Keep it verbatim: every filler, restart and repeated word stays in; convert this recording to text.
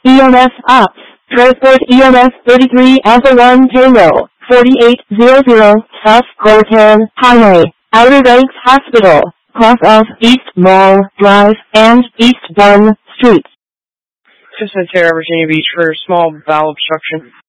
E M S Ops. Transport E M S thirty-three Alpha one Tango, forty-eight hundred, South Gortan Highway, Outer Banks Hospital, cross off East Mall Drive and East Dunn Streets. Cessna Terra, Virginia Beach for small bowel obstruction.